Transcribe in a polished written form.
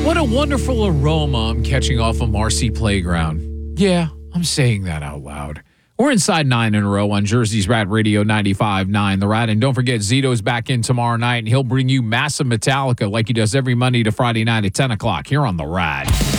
What a wonderful aroma I'm catching off of Marcy Playground. Yeah, I'm saying that out loud. We're inside 9 in a row on Jersey's Rat Radio 95.9 The Rat. And don't forget, Zito's back in tomorrow night, and he'll bring you massive Metallica like he does every Monday to Friday night at 10 o'clock here on The Rat.